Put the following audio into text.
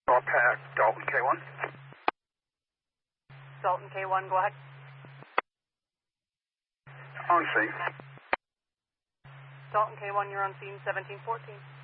Pack, Dalton K1. Dalton K1, go ahead. On scene. Dalton K1, you're on scene 1714.